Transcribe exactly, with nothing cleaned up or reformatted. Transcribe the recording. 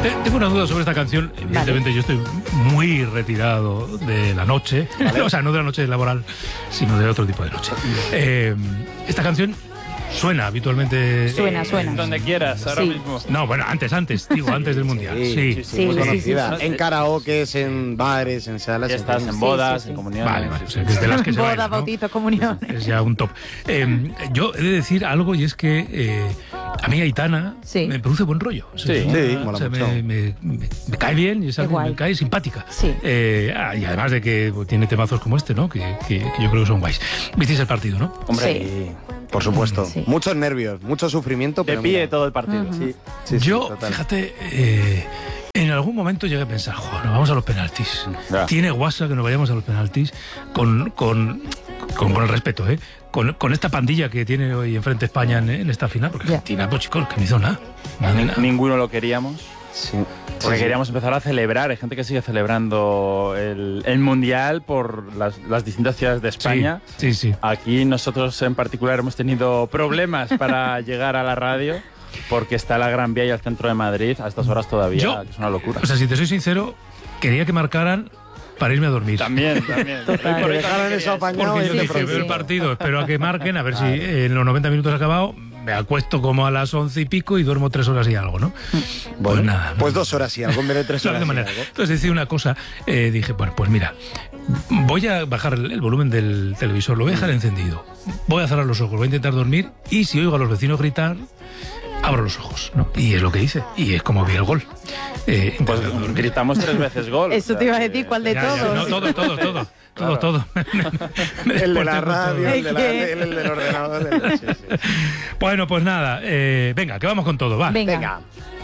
Tengo una duda sobre esta canción. Evidentemente, vale. Yo estoy muy retirado de la noche. ¿Vale? O sea, no de la noche laboral, sino de otro tipo de noche. Eh, esta canción suena habitualmente. Suena, eh, suena. Donde quieras, ahora sí. mismo. No, bueno, antes, antes, digo, antes del Mundial. Sí, sí, sí, sí, sí, muy sí, conocida. sí, sí, sí. En karaokes, en bares, en salas. Estás en, en Sí, bodas, sí, sí. en comuniones. Vale, vale. O sea, que es de las que se Boda, baila, ¿no? bautizo, comunión. Es ya un top. Eh, yo he de decir algo y es que eh, a mí Aitana Sí. me produce buen rollo. O sea, Sí. Sí, o mola sea, mucho. me, me- me- me cae bien y es Qué algo, guay. me cae simpática. Sí. Eh, ah, y además de que tiene temazos como este, ¿no? Que, que- que yo creo que son guays. ¿Visteis el partido, no? Hombre, Sí, por supuesto. Sí. Muchos nervios, mucho sufrimiento. de pero pie mira. todo el partido. Ujú. Sí, sí, sí, Yo, total. fíjate, eh, en algún momento llegué a pensar, joder, vamos a los penaltis. Ya. Tiene guasa que nos vayamos a los penaltis con, con, con, con el respeto, ¿eh? Con, con esta pandilla que tiene hoy enfrente España en, en esta final, porque Ya. Argentina, pues chicos, que no hizo nada. Nada de Ni- nada. Ninguno lo queríamos. Sí. Porque Sí, sí. queríamos empezar a celebrar. Hay gente que sigue celebrando el, el Mundial por las, las distintas ciudades de España. Sí, sí, sí. Aquí nosotros en particular hemos tenido problemas para llegar a la radio porque está la Gran Vía y el centro de Madrid a estas horas todavía, Yo- que es una locura. O sea, si te soy sincero, quería que marcaran para irme a dormir. También, también. Total. Hoy por hoy Dejaron también eso querías. apañado Porque y yo te dije, sí, veo sí. el partido, espero a que marquen, a ver si en los noventa minutos ha acabado, me acuesto como a las once y pico y duermo tres horas y algo, ¿no? Bueno, Pues nada. pues dos horas y algo, en vez de tres De horas. alguna y manera. algo. Entonces decía una cosa, eh, dije, bueno, pues mira, voy a bajar el, el volumen del televisor, lo voy a dejar encendido, voy a cerrar los ojos, voy a intentar dormir y si oigo a los vecinos gritar, abro los ojos, ¿no? Y es lo que hice, y es como vi el gol. Eh, Pues intenté dormir. gritamos tres veces gol. Eso o sea te iba a que- decir, ¿cuál de Ya, ya, todos? no, todo, todo, todo, todo, todo. Me El de la desperté por todo. radio, el, de la, ¿Qué? el, el del ordenador. El, sí, sí. Bueno, pues nada, eh, venga, que vamos con todo, va. Venga. Venga.